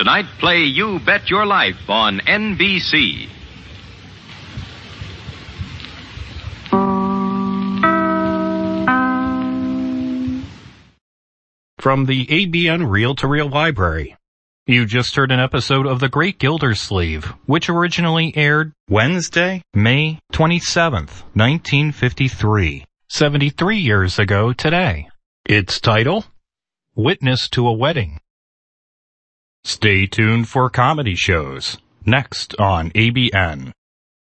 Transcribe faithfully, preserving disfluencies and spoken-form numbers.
Tonight, play You Bet Your Life on N B C. From the A B N Reel-to-Reel Library. You just heard an episode of The Great Gildersleeve, which originally aired Wednesday, May twenty-seventh, nineteen fifty-three, seventy-three years ago today. Its title, Witness to a Wedding. Stay tuned for comedy shows, next on A B N.